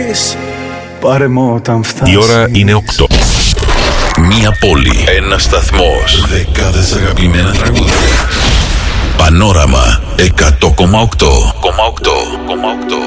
θέλεις, πάρε μου όταν φτάσεις. Η ώρα είναι 8. Μία πόλη, ένας σταθμός, δεκάδες αγαπημένα τραγούδια. Πανόραμα 100,8.